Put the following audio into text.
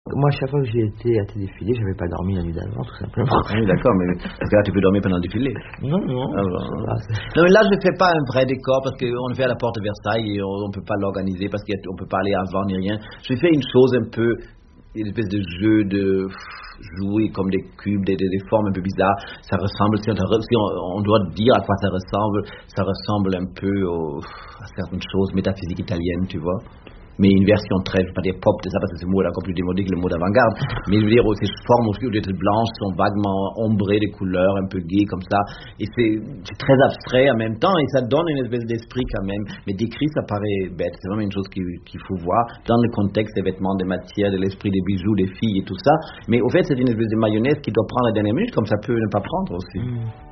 Moi, chaque fois que j'ai été à tes défilés, j'avais pas dormi la nuit d'avant, tout simplement. Oui, d'accord, mais parce que là, tu peux dormir pendant le défilé. Non, Alors, ça va, non, mais là, je ne fais pas un vrai décor parce qu'on le fait à la porte de Versailles et on ne peut pas l'organiser parce qu'on ne peut pas aller avant ni rien. Je fais une chose un peu, une espèce de jeu de jouer comme des cubes, des formes un peu bizarres. Ça ressemble, si on doit dire à quoi ça ressemble un peu à certaines choses métaphysiques italiennes, tu vois. Mais une version très, je ne vais pas dire pop de ça parce que ce mot est encore plus démodé que le mot d'avant-garde, mais je veux dire, ces formes au lieu d'être blanches sont vaguement ombrées de couleurs, un peu gaies comme ça, et c'est très abstrait en même temps, et ça donne une espèce d'esprit quand même, mais décrit ça paraît bête, c'est vraiment une chose qu'il faut voir dans le contexte des vêtements, des matières, de l'esprit des bijoux, des filles et tout ça, mais au fait c'est une espèce de mayonnaise qui doit prendre la dernière minute, comme ça peut ne pas prendre aussi.